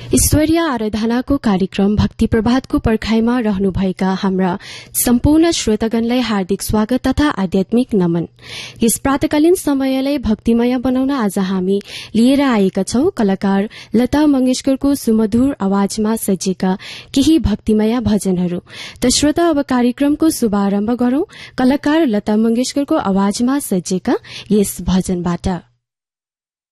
ईश्वरीय आराधनाको कार्यक्रम भक्ति प्रभातको पर्खाइमा रहनुभएका हाम्रा सम्पूर्ण श्रोतागणलाई हार्दिक स्वागत तथा आध्यात्मिक नमन। यस प्रातकालीन समयलाई भक्तिमय बनाउन आज हामी लिएर आएका छौं कलाकार लता मंगेशकरको सुमधुर आवाजमा सजिएका केही भक्तिमय भजनहरू। त श्रोता, अब कार्यक्रमको शुभारम्भ गरौं कलाकार लता मंगेशकरको आवाजमा सजिएका यस भजनबाट।